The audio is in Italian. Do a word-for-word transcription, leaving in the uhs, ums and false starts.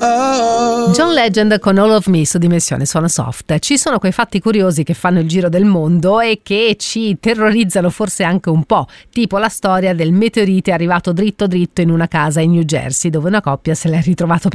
John Legend con All of Me su Dimensione Suono Soft. Ci sono quei fatti curiosi che fanno il giro del mondo e che ci terrorizzano forse anche un po', tipo la storia del meteorite arrivato dritto dritto in una casa in New Jersey dove una coppia se l'è ritrovato